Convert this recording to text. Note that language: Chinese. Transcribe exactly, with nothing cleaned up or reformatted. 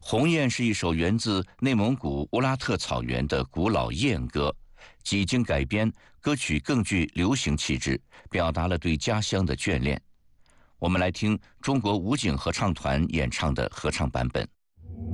鸿雁是一首源自内蒙古乌拉特草原的古老雁歌，几经改编，歌曲更具流行气质，表达了对家乡的眷恋。我们来听中国武警合唱团演唱的合唱版本。